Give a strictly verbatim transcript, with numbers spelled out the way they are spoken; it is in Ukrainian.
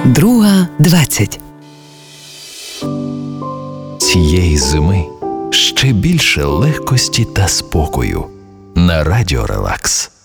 Друга двадцять. Цієї зими ще більше легкості та спокою на Радіо Релакс.